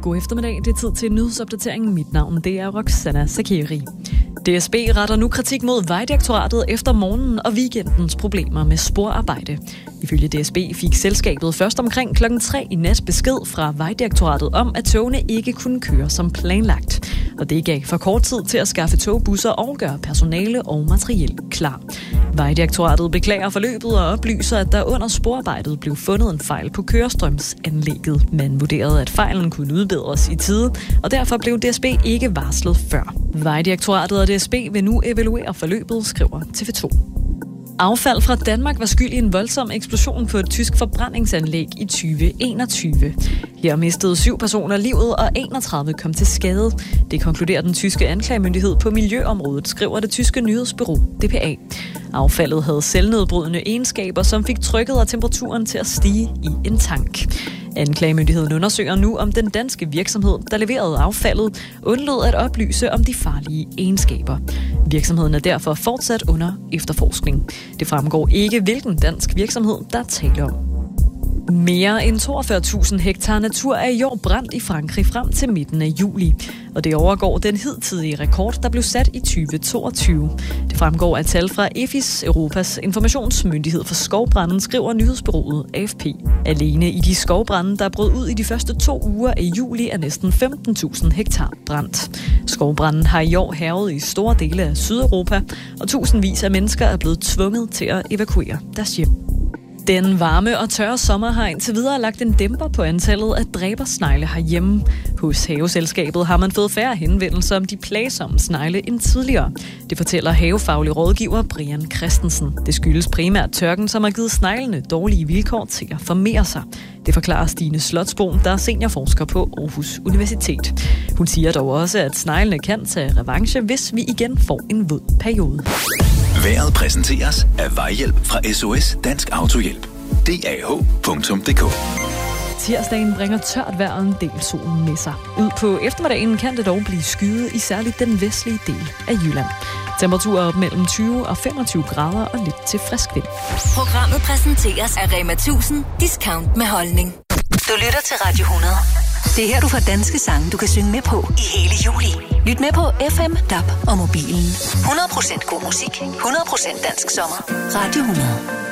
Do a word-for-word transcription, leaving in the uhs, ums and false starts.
God eftermiddag. Det er tid til nyhedsopdateringen. Mit navn det er Roxana Zakeri. D S B retter nu kritik mod Vejdirektoratet efter morgenen og weekendens problemer med sporarbejde. Ifølge D S B fik selskabet først omkring klokken tre i nat besked fra Vejdirektoratet om, at togene ikke kunne køre som planlagt. Og det gav for kort tid til at skaffe togbusser og gøre personale og materiel klar. Vejdirektoratet beklager forløbet og oplyser, at der under sporarbejdet blev fundet en fejl på kørestrømsanlægget. Man vurderede, at fejlen kunne udbedres i tide, og derfor blev D S B ikke varslet før. Vejdirektoratet og D S B vil nu evaluere forløbet, skriver T V to. Affald fra Danmark var skyld i en voldsom eksplosion på et tysk forbrændingsanlæg i tyve enogtyve. Her mistede syv personer livet, og enogtredive kom til skade. Det konkluderer den tyske anklagemyndighed på miljøområdet, skriver det tyske nyhedsbureau D P A. Affaldet havde selvnedbrydende egenskaber, som fik trykket og temperaturen til at stige i en tank. Anklagemyndigheden undersøger nu, om den danske virksomhed, der leverede affaldet, undlod at oplyse om de farlige egenskaber. Virksomheden er derfor fortsat under efterforskning. Det fremgår ikke, hvilken dansk virksomhed der taler om. Mere end toogfyrre tusind hektar natur er i år brændt i Frankrig frem til midten af juli. Og det overgår den hidtidige rekord, der blev sat i tyve toogtyve. Det fremgår af tal fra E F I S, Europas informationsmyndighed for skovbranden, skriver nyhedsbureauet A F P. Alene i de skovbrande, der brød ud i de første to uger af juli, er næsten femten tusind hektar brændt. Skovbranden har i år hærget i store dele af Sydeuropa, og tusindvis af mennesker er blevet tvunget til at evakuere deres hjem. Den varme og tørre sommer har indtil videre lagt en dæmper på antallet af dræbersnegle herhjemme. Hos haveselskabet har man fået færre henvendelser om de plagsomme snegle end tidligere. Det fortæller havefaglig rådgiver Brian Christensen. Det skyldes primært tørken, som har givet sneglene dårlige vilkår til at formere sig. Det forklarer Stine Slotsbohm, der er seniorforsker på Aarhus Universitet. Hun siger dog også, at sneglene kan tage revanche, hvis vi igen får en våd periode. Vejret præsenteres af Vejhjælp fra S O S Dansk Autohjælp. D A H punktum d k. Tirsdagen bringer tørt vejr og en del sol med sig. Ud på eftermiddagen kan det dog blive skyet i særligt den vestlige del af Jylland. Temperaturer op mellem tyve og femogtyve grader og lidt til frisk vind. Programmet præsenteres af Rema tusind Discount med holdning. Du lytter til Radio hundrede. Det er her, du får danske sange, du kan synge med på i hele juli. Lyt med på F M, D A B og mobilen. hundrede procent god musik, hundrede procent dansk sommer. Radio hundrede.